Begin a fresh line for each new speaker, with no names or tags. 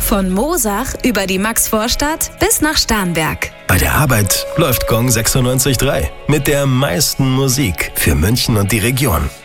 Von Moosach über die Maxvorstadt bis nach Starnberg.
Bei der Arbeit läuft Gong 96.3 mit der meisten Musik für München und die Region.